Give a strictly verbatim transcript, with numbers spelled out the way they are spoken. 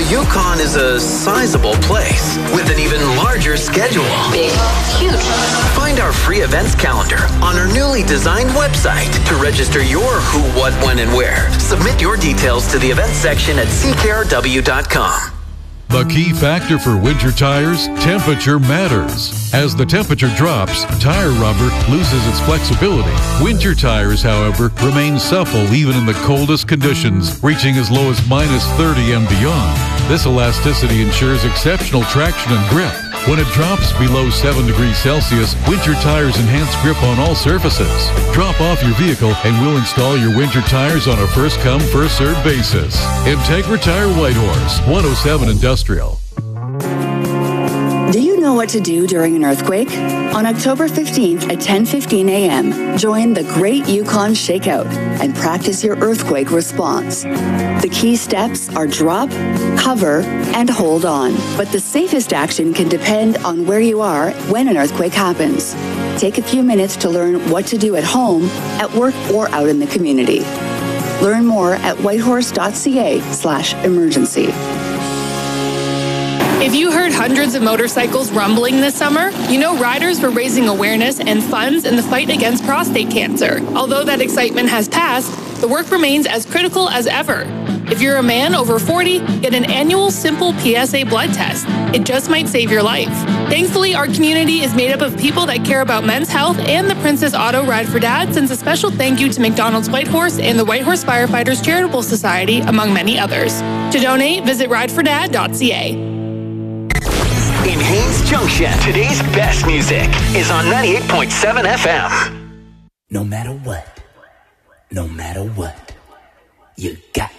Yukon is a sizable place with an even larger schedule. Big, huge. Find our free events calendar on our newly designed website to register your who, what, when, and where. Submit your details to the events section at c k r w dot com. The key factor for winter tires, temperature matters. As the temperature drops, tire rubber loses its flexibility. Winter tires, however, remain supple even in the coldest conditions, reaching as low as minus thirty and beyond. This elasticity ensures exceptional traction and grip. When it drops below seven degrees Celsius, winter tires enhance grip on all surfaces. Drop off your vehicle and we'll install your winter tires on a first-come, first-served basis. Integra Tire Whitehorse, one oh seven Industrial. Do you know what to do during an earthquake? On October fifteenth at ten fifteen a m, join the Great Yukon Shakeout and practice your earthquake response. The key steps are drop, cover, and hold on. But the safest action can depend on where you are when an earthquake happens. Take a few minutes to learn what to do at home, at work, or out in the community. Learn more at whitehorse dot c a slash emergency. If you heard hundreds of motorcycles rumbling this summer, you know riders were raising awareness and funds in the fight against prostate cancer. Although that excitement has passed, the work remains as critical as ever. If you're a man over forty, get an annual simple P S A blood test. It just might save your life. Thankfully, our community is made up of people that care about men's health, and the Princess Auto Ride for Dad sends a special thank you to McDonald's Whitehorse and the Whitehorse Firefighters Charitable Society, among many others. To donate, visit ride for dad dot c a. In Haynes Junction, today's best music is on ninety-eight point seven F M. No matter what, no matter what, you got